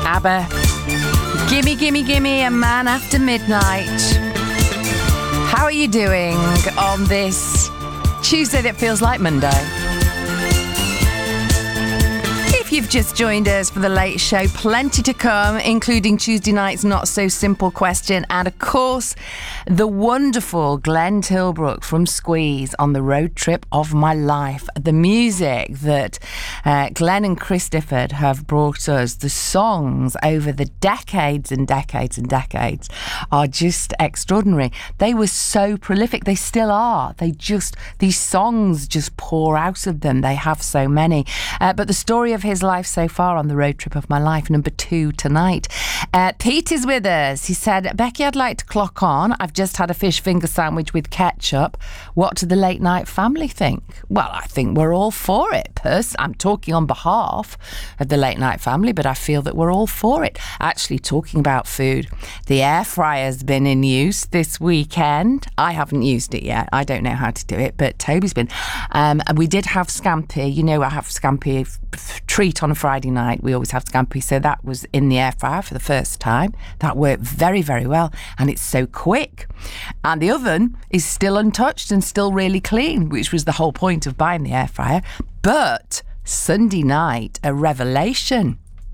ABBA. Gimme, gimme, gimme, a man after midnight. How are you doing on this Tuesday that feels like Monday? If you've just joined us for the late show, plenty to come, including Tuesday night's Not So Simple question and, of course, the wonderful Glenn Tilbrook from Squeeze on the road trip of my life. The music that Glenn and Chris Difford have brought us, the songs over the decades and decades and decades are just extraordinary. They were so prolific. They still are. These songs just pour out of them. They have so many. But the story of his life so far on the road trip of my life, number 2 tonight. Pete is with us. He said, Becky, I'd like to clock on. I've just had a fish finger sandwich with ketchup. What do the late night family think? Well, I think we're all for it. I'm talking on behalf of the late night family, but I feel that we're all for it. Actually, talking about food, the air fryer's been in use this weekend. I haven't used it yet. I don't know how to do it, but Toby's been. And we did have scampi. You know, I have scampi treat on a Friday night. We always have scampi, so that was in the air fryer for the first time. That worked very, very well, and it's so quick. And the oven is still untouched and still really clean, which was the whole point of buying the air fryer. But Sunday night, a revelation.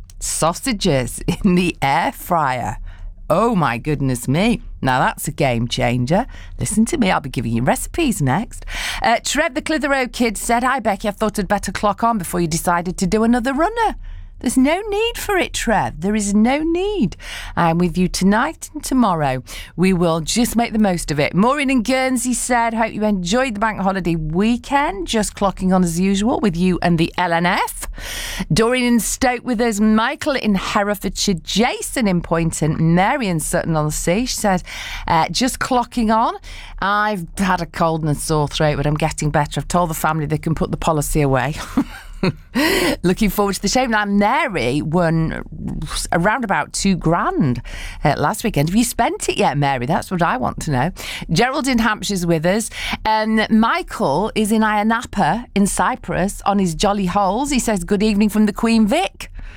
Sausages in the air fryer. Oh my goodness me. Now that's a game changer. Listen to me, I'll be giving you recipes next. Trev the Clitheroe kid said, hi Becky, I thought I'd better clock on before you decided to do another runner. There's no need for it, Trev. There is no need. I'm with you tonight and tomorrow. We will just make the most of it. Maureen in Guernsey said, hope you enjoyed the bank holiday weekend. Just clocking on as usual with you and the LNF. Doreen in Stoke with us. Michael in Herefordshire. Jason in Poynton. Mary in Sutton on the Sea. She said, just clocking on. I've had a cold and a sore throat, but I'm getting better. I've told the family they can put the policy away. Looking forward to the show. Now, Mary won around about $2,000 last weekend. Have you spent it yet, Mary? That's what I want to know. Gerald in Hampshire's with us. Michael is in Ayia Napa in Cyprus on his jolly holes. He says, good evening from the Queen Vic.